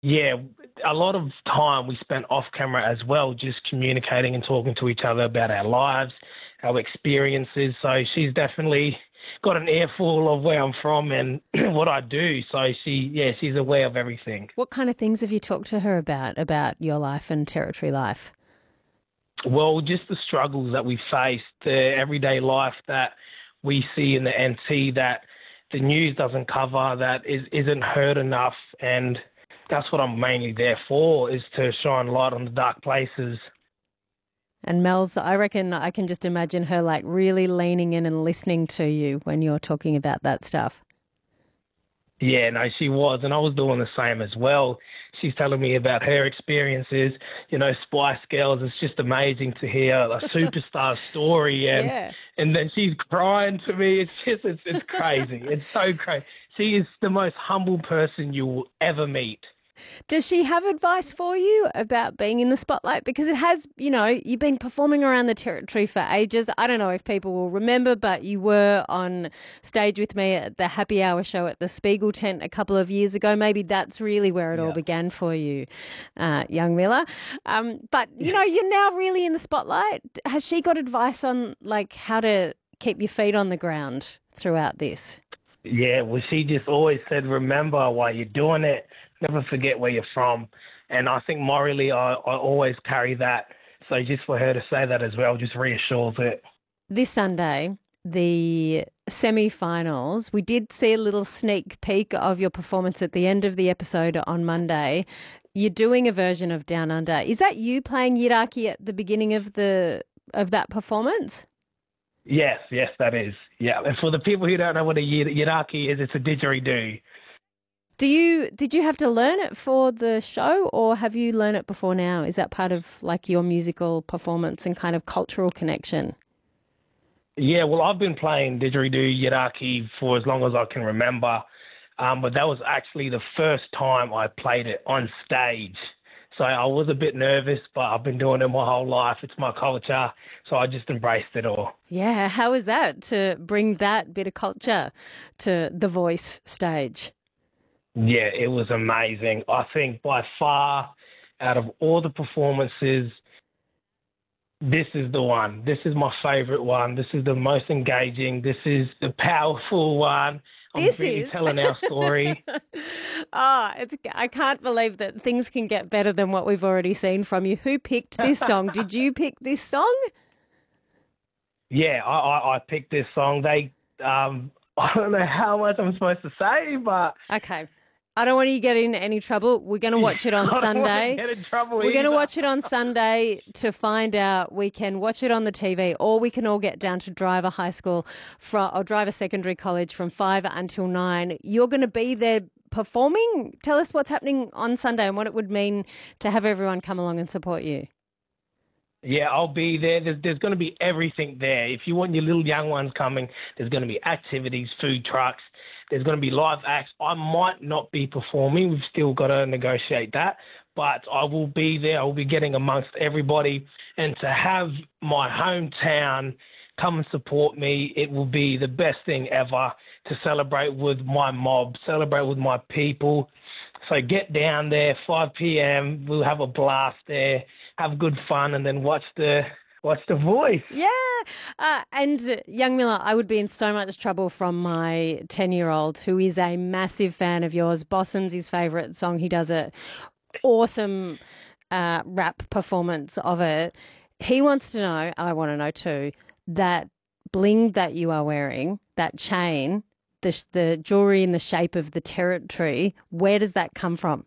Yeah, a lot of time we spent off camera as well, just communicating and talking to each other about our lives, our experiences. So she's definitely got an earful of where I'm from and what I do. So she's aware of everything. What kind of things have you talked to her about your life and Territory life? Well, just the struggles that we face, the everyday life that we see in the NT that the news doesn't cover, that isn't heard enough, and that's what I'm mainly there for, is to shine light on the dark places. And Mel's, I reckon I can just imagine her like really leaning in and listening to you when you're talking about that stuff. Yeah, no, she was, and I was doing the same as well. She's telling me about her experiences, Spice Girls. It's just amazing to hear a superstar story, and Yeah. and then she's crying to me. It's crazy. It's so crazy. She is the most humble person you will ever meet. Does she have advice for you about being in the spotlight? Because it has, you've been performing around the Territory for ages. I don't know if people will remember, but you were on stage with me at the Happy Hour show at the Spiegel tent a couple of years ago. Maybe that's really where it all Yeah. began for you, young Miller. But, you're now really in the spotlight. Has she got advice on, like, how to keep your feet on the ground throughout this? Yeah, well, she just always said, remember why you're doing it. Never forget where you're from. And I think morally, I always carry that. So just for her to say that as well just reassures it. This Sunday, the semi-finals, we did see a little sneak peek of your performance at the end of the episode on Monday. You're doing a version of Down Under. Is that you playing Yiraki at the beginning of that performance? Yes, that is. Yeah, and for the people who don't know what a Yiraki is, it's a didgeridoo. Did you have to learn it for the show, or have you learned it before now? Is that part of like your musical performance and kind of cultural connection? Yeah, well, I've been playing didgeridoo Yiraki for as long as I can remember, but that was actually the first time I played it on stage. So I was a bit nervous, but I've been doing it my whole life. It's my culture, so I just embraced it all. Yeah, how is that to bring that bit of culture to the Voice stage? Yeah, it was amazing. I think by far, out of all the performances, this is the one. This is my favourite one. This is the most engaging. This is the powerful one. I'm This really is telling our story. I can't believe that things can get better than what we've already seen from you. Who picked this song? Did you pick this song? Yeah, I picked this song. I don't know how much I'm supposed to say, but Okay. I don't want you to get in any trouble. We're going to watch it on I don't want Sunday. to get in trouble We're going to either. watch it on Sunday to find out. We can watch it on the TV, or we can all get down to Driver High School or Driver Secondary College from 5 until 9. You're going to be there performing. Tell us what's happening on Sunday and what it would mean to have everyone come along and support you. Yeah, I'll be there. There's going to be everything there. If you want your little young ones coming, there's going to be activities, food trucks. There's going to be live acts. I might not be performing. We've still got to negotiate that. But I will be there. I will be getting amongst everybody. And to have my hometown come and support me, it will be the best thing ever to celebrate with my mob, celebrate with my people. So get down there, 5 p.m. We'll have a blast there, have good fun, and then watch the Voice. Yeah. And young Miller, I would be in so much trouble from my 10-year-old who is a massive fan of yours. Bosson's his favourite song. He does a awesome rap performance of it. He wants to know, I want to know too, that bling that you are wearing, that chain, the jewellery in the shape of the Territory, where does that come from?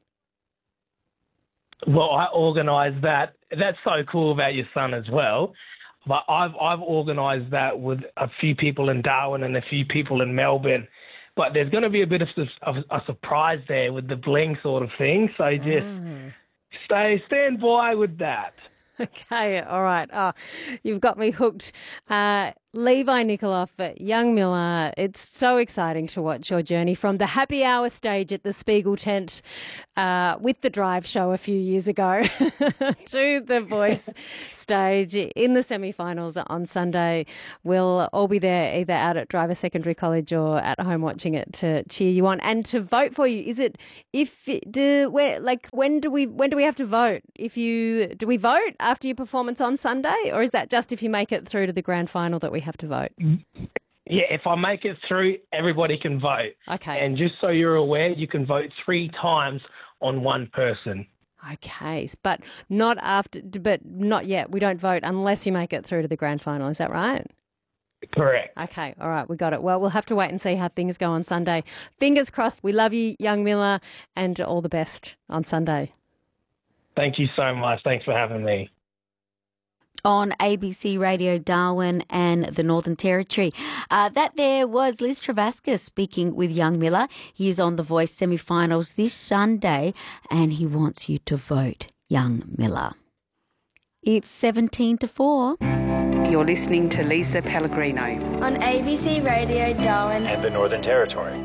Well, I organised that. That's so cool about your son as well. But I've organised that with a few people in Darwin and a few people in Melbourne. But there's going to be a bit of a surprise there with the bling sort of thing. So just stand by with that. Okay, all right. Oh, you've got me hooked. Levi Nikoloff, Young Miller, it's so exciting to watch your journey from the happy hour stage at the Spiegel tent with the Drive show a few years ago to the Voice stage in the semi-finals on Sunday. We'll all be there either out at Driver Secondary College or at home watching it to cheer you on and to vote for you. Is it when do we have to vote? Do we vote after your performance on Sunday, or is that just if you make it through to the grand final that we have to vote? Yeah, if I make it through, everybody can vote. Okay. And just so you're aware, you can vote 3 times on one person. Okay, but not yet. We don't vote unless you make it through to the grand final. Is that right? Correct. Okay, all right, we got it. Well, we'll have to wait and see how things go on Sunday. Fingers crossed. We love you, Young Miller, and all the best on Sunday. Thank you so much. Thanks for having me. On ABC Radio Darwin and the Northern Territory. That there was Liz Travascus speaking with Young Miller. He is on The Voice semi-finals this Sunday and he wants you to vote Young Miller. It's 17-4. You're listening to Lisa Pellegrino on ABC Radio Darwin and the Northern Territory.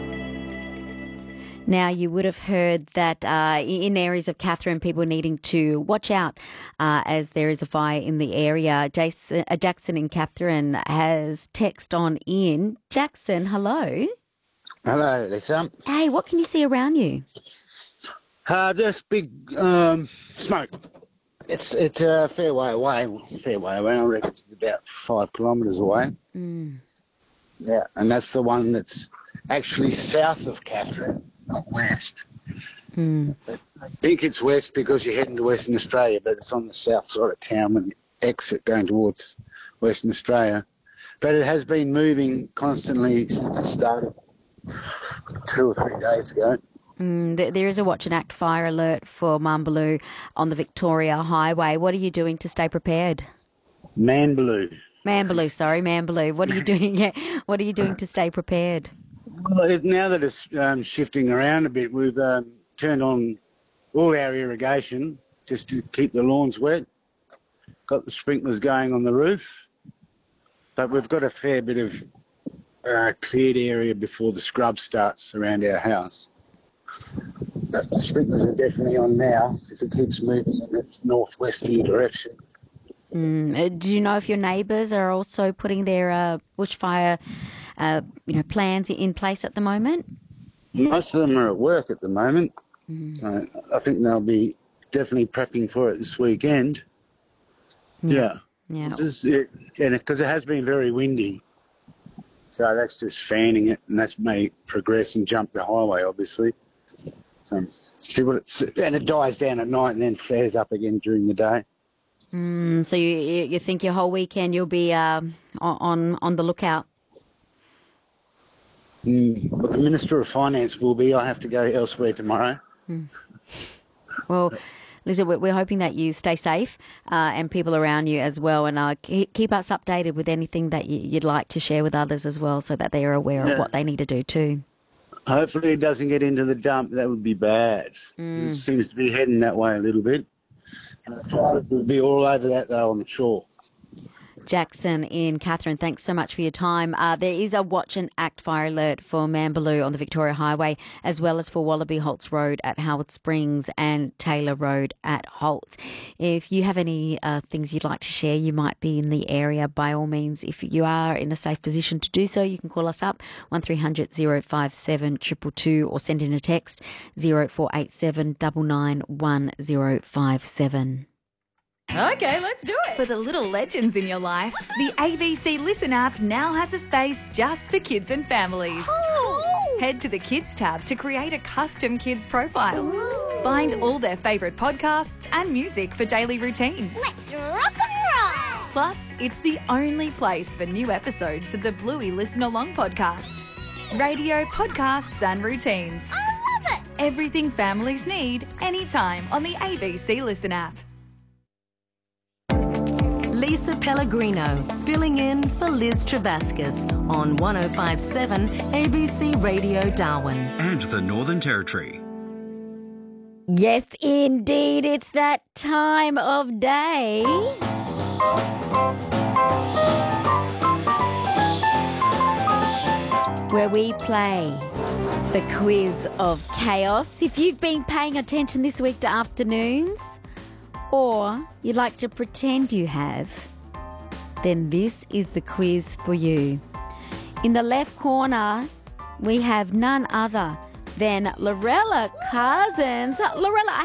Now, you would have heard that in areas of Katherine, people needing to watch out as there is a fire in the area. Jackson in Katherine has text on in. Jackson, hello. Hello, Lisa. Hey, what can you see around you? Just big smoke. It's a fair way away. I reckon it's about 5 kilometres away. Mm. Yeah, and that's the one that's actually south of Katherine. Not west. Mm. I think it's west because you're heading to Western Australia, but it's on the south side of town when you exit going towards Western Australia. But it has been moving constantly since it started 2 or 3 days ago. There is a Watch and Act fire alert for Mambaloo on the Victoria Highway. What are you doing to stay prepared? Mambaloo. What are you doing? Yeah. What are you doing to stay prepared? Well, now that it's shifting around a bit, we've turned on all our irrigation just to keep the lawns wet. Got the sprinklers going on the roof. But we've got a fair bit of cleared area before the scrub starts around our house. But the sprinklers are definitely on now if it keeps moving in its northwesterly direction. Do you know if your neighbours are also putting their bushfire plans in place at the moment? Most of them are at work at the moment. I think they'll be definitely prepping for it this weekend. Yeah. Because it has been very windy. So that's just fanning it, and that's made it progress and jump the highway, obviously. So and it dies down at night and then flares up again during the day. So you think your whole weekend you'll be on the lookout? But the Minister of Finance will be. I have to go elsewhere tomorrow. Well, Lisa, we're hoping that you stay safe and people around you as well, and keep us updated with anything that you'd like to share with others as well, so that they are aware of what they need to do too. Hopefully it doesn't get into the dump. That would be bad. It seems to be heading that way a little bit. We'll be all over that though, I'm sure. Jackson in Katherine, thanks so much for your time. There is a Watch and Act fire alert for Mambaloo on the Victoria Highway, as well as for Wallaby Holts Road at Howard Springs and Taylor Road at Holts. If you have any things you'd like to share, you might be in the area, by all means, if you are in a safe position to do so, you can call us up 1300 057 222 or send in a text 0487 991057. Okay, let's do it. For the little legends in your life, the ABC Listen app now has a space just for kids and families. Ooh. Head to the Kids tab to create a custom kids profile. Ooh. Find all their favourite podcasts and music for daily routines. Let's rock and roll. Plus, it's the only place for new episodes of the Bluey Listen Along podcast. Radio, podcasts and routines. I love it. Everything families need, anytime on the ABC Listen app. Lisa Pellegrino, filling in for Liz Travascus on 105.7 ABC Radio Darwin. And the Northern Territory. Yes, indeed. It's that time of day where we play the quiz of chaos. If you've been paying attention this week to afternoons, or you like to pretend you have, then this is the quiz for you. In the left corner, we have none other than Lorella Cousins. Lorella,